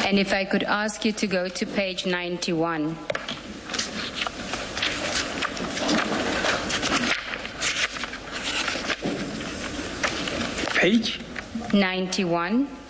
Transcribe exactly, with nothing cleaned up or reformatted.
And if I could ask you to go to page ninety-one. Page? ninety-one.